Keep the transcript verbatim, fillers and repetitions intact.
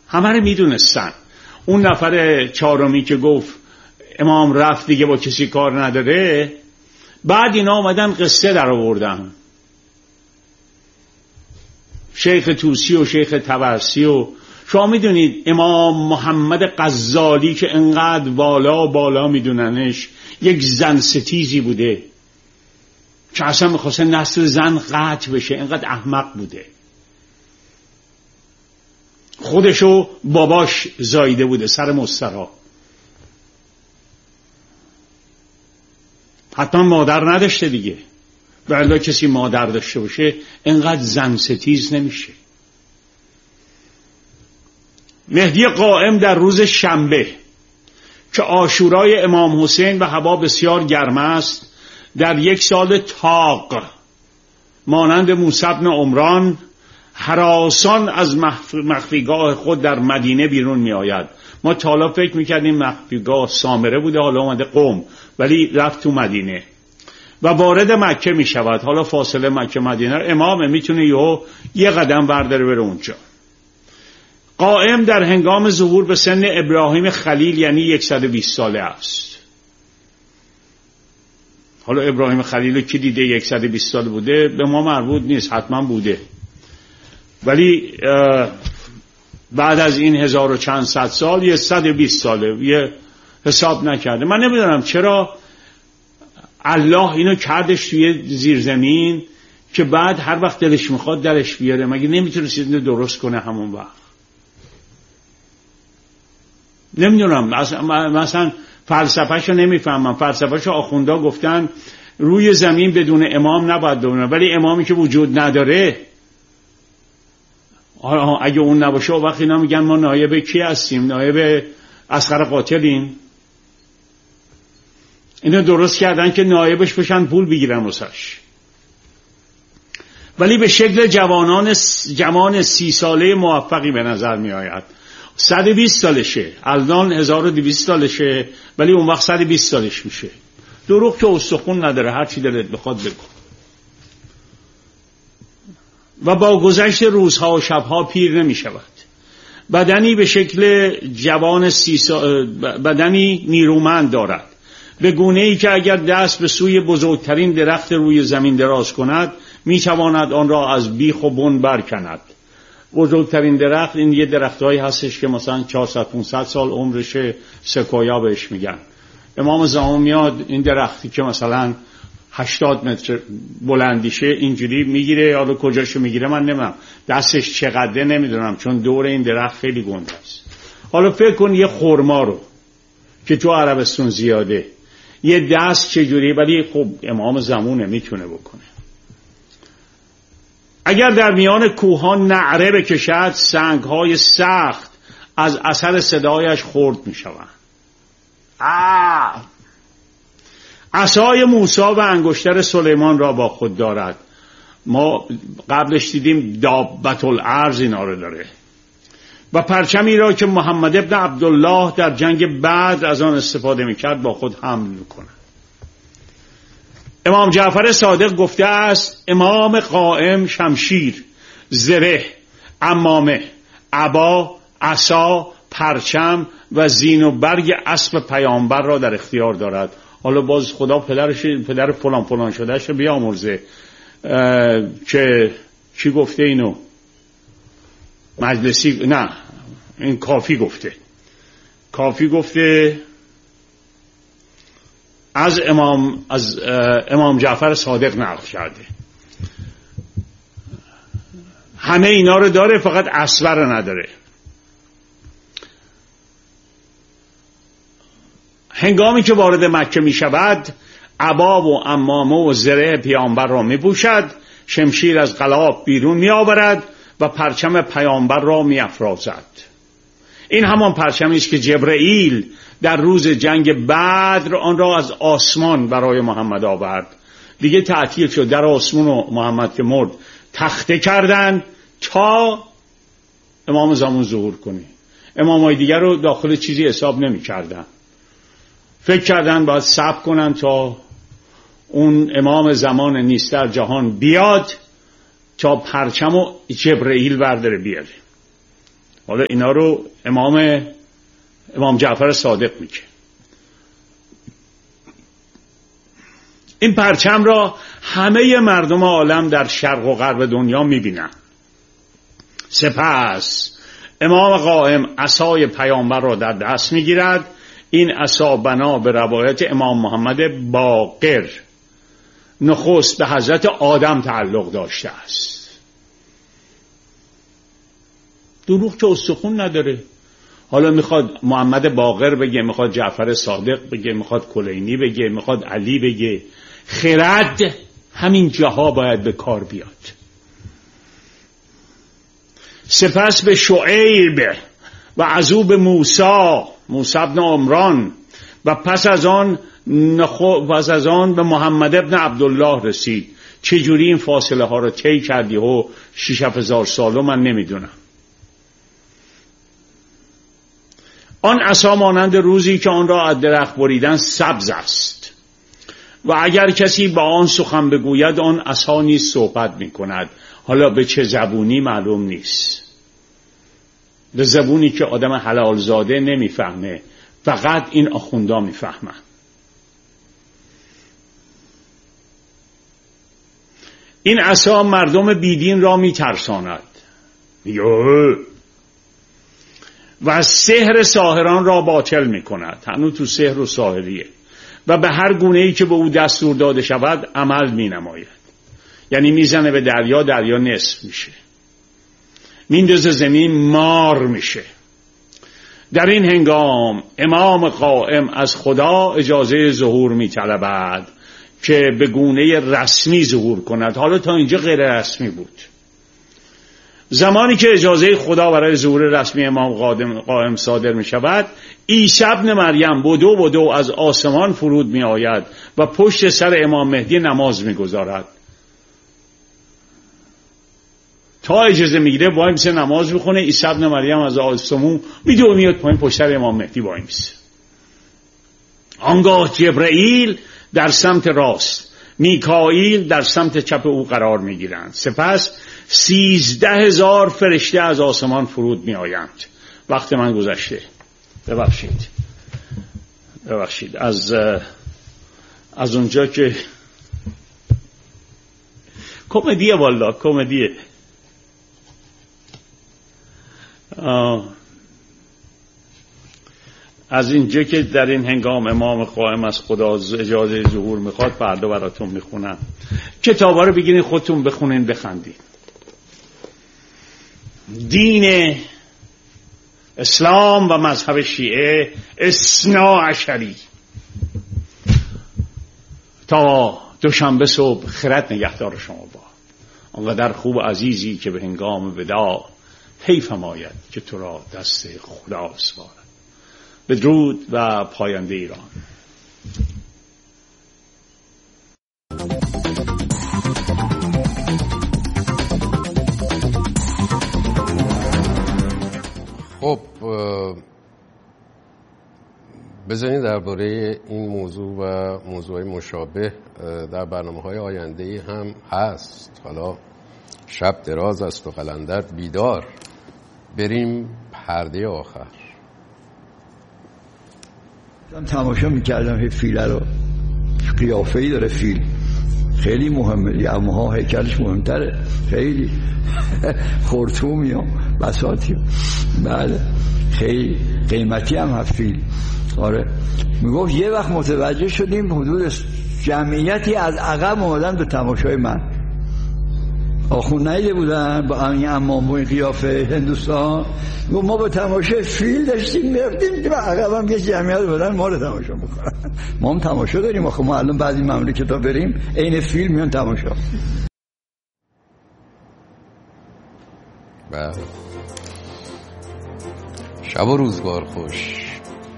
همه رو میدونستن. اون نفر چهارمی که گفت امام رفت دیگه با کسی کار نداره، بعد اینا آمدن قصه در آوردن، شیخ توسی و شیخ طبرسی و شما میدونید امام محمد غزالی که انقدر بالا بالا میدوننش یک زن ستیزی بوده که اصلا میخواسته نسل زن قطع بشه، انقدر احمق بوده. خودشو باباش زایده بوده سر مسترا، حتما مادر نداشته دیگه، ولی کسی مادر داشته باشه انقدر زن ستیز نمیشه. مهدی قائم در روز شنبه که عاشورای امام حسین و هوا بسیار گرم است، در یک سال تاق مانند موسی بن عمران هراسان از مخفیگاه خود در مدینه بیرون می آید. ما تا حالا فکر میکردیم مخفیگاه سامره بوده، حالا اومده قم، ولی رفت تو مدینه و وارد مکه می شود. حالا فاصله مکه مدینه امامه، میتونه یهو یه قدم برداره بره اونجا. قائم در هنگام ظهور به سن ابراهیم خلیل یعنی صد و بیست ساله است. حالا ابراهیم خلیل رو کی دیده صد و بیست ساله بوده؟ به ما مربوط نیست، حتما بوده، ولی بعد از این هزار و چند صد سال یه صد و بیست ساله، یه حساب نکرده. من نمیدونم چرا الله اینو کردش توی زیرزمین که بعد هر وقت دلش میخواد درش بیاره. مگه نمیتونه اینو درست کنه همون وقت؟ نمیدونم، مثلا فلسفهشو نمیفهمم. فلسفهشو آخوندا گفتن روی زمین بدون امام نباید بمونه، ولی امامی که وجود نداره، اگه اون نباشه وقتی اینا میگن ما نایب کی هستیم؟ نایب اصغر قاتلیم؟ اینو درست کردن که نایبش بشن پول بگیرن واسش. ولی به شکل جوانان جوان سی ساله موفقی به نظر می آید. صد و بیست سالشه، الان هزار و دویست سالشه، ولی اون وقت صد و بیست سالش میشه. دروغ که استخون نداره، هر چی دلت بخواد بگو. و با گذشت روزها و شبها پیر نمی شود. بدنی به شکل جوان سی سال، بدنی نیرومند دارد، به گونه ای که اگر دست به سوی بزرگترین درخت روی زمین دراز کند می تواند آن را از بیخ و بن برکند. بزرگترین درخت این یه درختایی هستش که مثلا چهارصد پانصد سال عمرشه، سکویا بهش میگن. امام زمان میاد این درختی که مثلا هشتاد متر بلندیشه اینجوری میگیره، حالا کجاشو میگیره من نمیدونم، دستش چقدره نمیدونم، چون دور این درخت خیلی گنده است. حالا فکر کن یه خرما رو که تو عربستان زیاده، یه دست چجوری، ولی خب امام زمانه میتونه بکنه. اگر در میان کوهان نعره بکشد، سنگهای سخت از اثر صدایش خرد میشوند. آه عصای موسی و انگشتر سلیمان را با خود دارد. ما قبلش دیدیم دابت الارض اینا رو داره. و پرچمی را که محمد ابن عبدالله در جنگ بدر از آن استفاده میکرد با خود حمل میکنه. امام جعفر صادق گفته است امام قائم شمشیر، زره، عمامه، عبا، عصا، پرچم و زین و برگ اسب پیامبر را در اختیار دارد. حالا باز خدا پدرش پدر فلان فلان شدهش بیامرزه که چی گفته اینو؟ مجلسی؟ نه، این کافی گفته. کافی گفته از امام از امام جعفر صادق نقل کرده. همه اینا رو داره، فقط اسبر رو نداره. هنگامی که وارد مکه می شود، عبا و عمامه و زره پیامبر را می پوشد، شمشیر از قلاب بیرون می آورد و پرچم پیامبر را می افرازد. این همان پرچمی است که جبرئیل در روز جنگ بدر آن را از آسمان برای محمد آورد. دیگه تعطیل شد، در آسمان و محمد که مرد تخته کردن تا امام زمان ظهور کنه. امامای دیگر رو داخل چیزی حساب نمی کردن. فکر کردن باید صبر کنن تا اون امام زمان نیست در جهان بیاد تا پرچم و جبرئیل برداره بیاره. حالا اینا رو امام امام جعفر صادق میگه. این پرچم را همه مردم عالم در شرق و غرب دنیا میبینن. سپس امام قائم عصای پیامبر را در دست میگیرد. این عصا بنا به روایت امام محمد باقر نخست به حضرت آدم تعلق داشته است. دروغ که استخون نداره. حالا میخواد محمد باقر بگه، میخواد جعفر صادق بگه، میخواد کلینی بگه، میخواد علی بگه، خرد همین جاها باید به کار بیاد. سپس به شعیب و از او به موسی موسی ابن عمران و پس از آن نخو پس از آن به محمد ابن عبدالله رسید. چجوری این فاصله ها رو طی کردی و شش هزار سالو من نمیدونم. آن عصا مانند روزی که آن را از درخت بریدن سبز است و اگر کسی با آن سخن بگوید آن عصا نیز صحبت می کند. حالا به چه زبونی معلوم نیست، به زبونی که آدم حلال زاده نمیفهمه، فقط این آخوندا میفهمن. این عصا مردم بیدین را میترساند و سحر ساحران را باطل میکند. هنوز تو سحر و ساحریه و به هر گونه ای که به او دستور داده شود عمل مینماید. یعنی میزنه به دریا، دریا نصف میشه، میندازه زمین، مار میشه. در این هنگام امام قائم از خدا اجازه ظهور میطلبد که به گونه رسمی ظهور کند. حالا تا اینجا غیر رسمی بود. زمانی که اجازه خدا برای ظهور رسمی امام قائم صادر می شود، عیسی ابن مریم بدو بدو از آسمان فرود می آید و پشت سر امام مهدی نماز می گذارد. تا اجازه میگیره وای میسه نماز میخونه. عیسی ابن مریم از آسمون میدوه میاد پایین پشت سر امام مهدی وای میسه. آنگاه جبرئیل در سمت راست، میکائیل در سمت چپ او قرار میگیرند. سپس سیزده هزار فرشته از آسمان فرود میآیند. وقت من گذشته، ببخشید ببخشید از از اونجا که کمدیه، والا کمدیه. از اینجا که در این هنگام امام قائم از خدا اجازه ظهور میخواد، فردا براتون میخونم. کتابا رو بگیرین خودتون بخونین بخندین. دین اسلام و مذهب شیعه اثنا عشری. تا دوشنبه صبح خرد نگهدار شما با. آنقدر خوب و عزیزی که به هنگام وداع حیفم آید که تو را دست خدا سپارد. بدرود و پاینده ایران. خب بذارید درباره این موضوع و موضوعی مشابه در برنامه‌های آینده هم هست. حالا شب دراز است و قلندر بیدار. بریم پرده آخر. من تماشا میکردم هی فیله رو، قیافه‌ای داره فیل، خیلی مهمه. یمها هیکلش مهمتره، خیلی خرطومی و بساطی، بله خیلی قیمتی هم هست فیل. آره میگفت یه وقت متوجه شدیم حدود جمعیتی از عقب اومدن به تماشای من. آخون نیده بودن با این امام و این قیافه هندوستان. گفت ما به تماشای فیل داشتیم میرفتیم که عقب هم یه جمعیت بودن ما رو تماشا بکنن. ما هم تماشا داریم آخه. ما الان بعضی مملکت ها بریم این فیل میان تماشا. بله شب و روزگار خوش.